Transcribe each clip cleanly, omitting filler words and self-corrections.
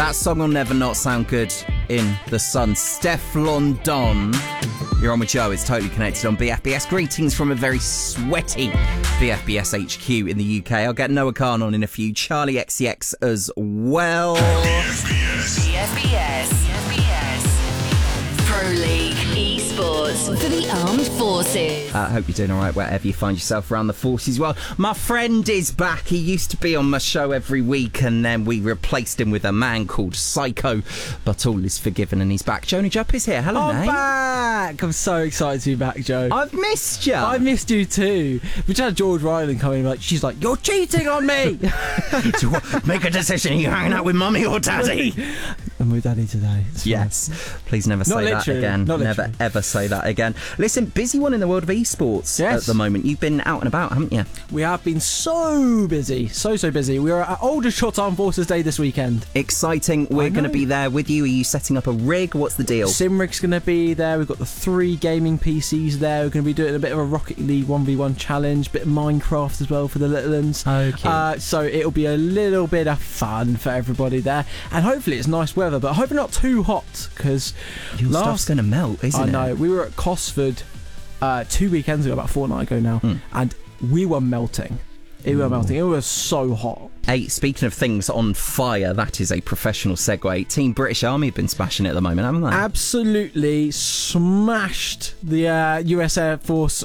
That song will never not sound good in the sun. Stefflon Don. You're on with Joe. It's Totally Connected on BFBS. Greetings from a very sweaty BFBS HQ in the UK. I'll get Noah Khan on in a few. Charlie XCX as well. BFBS. Pro League Esports for the Armed Forces. I hope you're doing all right wherever you find yourself around the forces. Well, my friend is back. He used to be on my show every week, and then we replaced him with a man called Psycho. But all is forgiven, and he's back. Jonah Jupp is here. Hello, I'm mate. back. I'm so excited to be back, Joe. I've missed you. I missed you too. We just had George Ryland come in, she's like, you're cheating on me. Make a decision. Are you hanging out with mummy or daddy? I'm with daddy today. It's Yes. Please never say that again. Never ever say that again. Listen, busy one in the world of esports at the moment. You've been out and about, haven't you? We have been so busy. So busy. We were at Aldershot Armed Forces Day this weekend. Exciting. We're going to be there with you. Are you setting up a rig? What's the deal? Simrig's going to be there. We've got the 3 gaming PCs there. We're going to be doing a bit of a Rocket League 1v1 challenge, bit of Minecraft as well for the little ones. Okay. So it'll be a little bit of fun for everybody there. And hopefully it's nice weather, but hopefully not too hot, because your stuff's going to melt, isn't it? I know. We were at Cosford 2 weekends ago, about a fortnight ago now, and we were melting. It was so hot. Hey, speaking of things on fire, that is a professional segue. Team British Army have been smashing it at the moment, haven't they? Absolutely smashed the US Air Force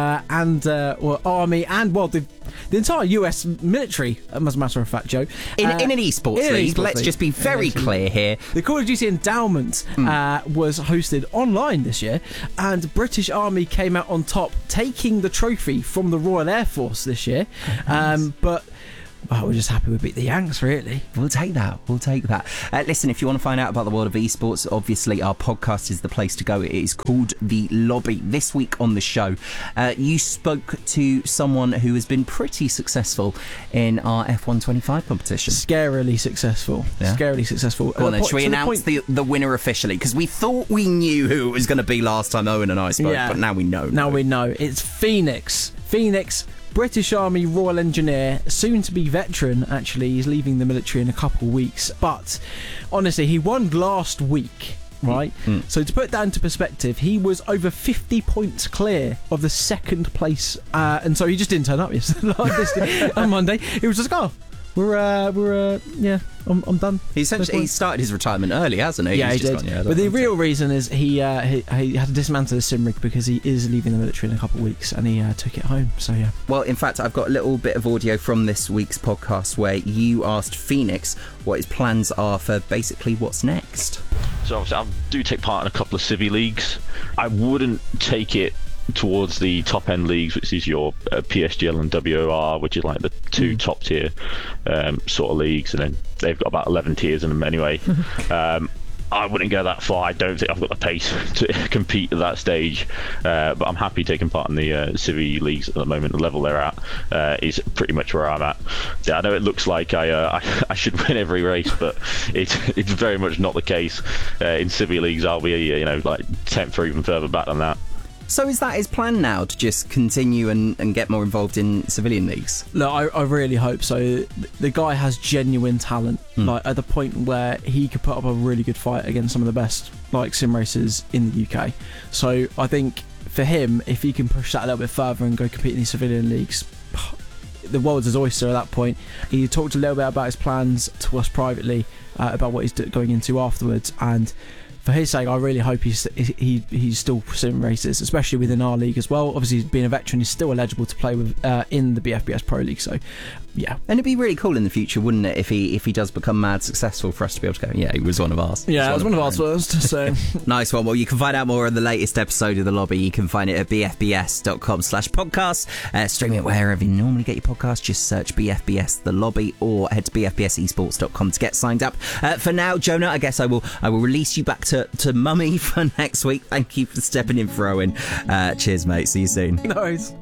or Army and, well, the entire US military, as a matter of fact, Joe. In an esports league, let's just be very clear here. The Call of Duty Endowment was hosted online this year, and British Army came out on top, taking the trophy from the Royal Air Force this year. But we're just happy we beat the Yanks, really. We'll take that. Listen, if you want to find out about the world of esports, obviously our podcast is the place to go. It is called The Lobby. This week on the show, you spoke to someone who has been pretty successful in our F125 competition. Scarily successful. Yeah? Scarily successful. Go on then, shall we announce the winner officially? Because we thought we knew who it was going to be last time Owen and I spoke, but now we know. Now we know. It's Phoenix. British Army Royal Engineer, soon to be veteran, actually. He's leaving the military in a couple of weeks. But honestly, he won last week, right? So to put that into perspective, he was over 50 points clear of the second place. And so he just didn't turn up yesterday, on Monday. He was just like, I'm done. He started his retirement early, hasn't he? Yeah, he did. But the real reason is he had to dismantle his sim rig because he is leaving the military in a couple of weeks, and he took it home. So yeah. Well, in fact, I've got a little bit of audio from this week's podcast where you asked Phoenix what his plans are for basically what's next. So obviously, I do take part in a couple of civvy leagues. I wouldn't take it towards the top end leagues, which is your PSGL and WOR, which is like the 2 top tier sort of leagues, and then they've got about 11 tiers in them anyway. I wouldn't go that far. I don't think I've got the pace to compete at that stage, but I'm happy taking part in the civvy leagues at the moment. The level they're at is pretty much where I'm at. Yeah, I know it looks like I should win every race, but it's very much not the case. In civvy leagues, I'll be like 10th or even further back than that. So is that his plan now, to just continue and get more involved in civilian leagues? Look, I really hope so. The guy has genuine talent, like at the point where he could put up a really good fight against some of the best sim racers in the UK. So I think for him, if he can push that a little bit further and go compete in these civilian leagues, the world's his oyster at that point. He talked a little bit about his plans to us privately, about what he's going into afterwards, and for his sake, I really hope he's still sim races, especially within our league as well. Obviously, being a veteran, he's still eligible to play with in the BFBS Pro League. So, yeah. And it'd be really cool in the future, wouldn't it, if he does become mad successful, for us to be able to go, yeah, he was one of ours. Yeah, it was one of ours first. So. Nice one. Well, you can find out more on the latest episode of The Lobby. You can find it at bfbs.com/podcast. Stream it wherever you normally get your podcast. Just search BFBS The Lobby, or head to bfbsesports.com to get signed up. For now, Jonah, I guess I will release you back to mummy for next week. Thank you for stepping in for Owen. Cheers, mate. See you soon. No worries.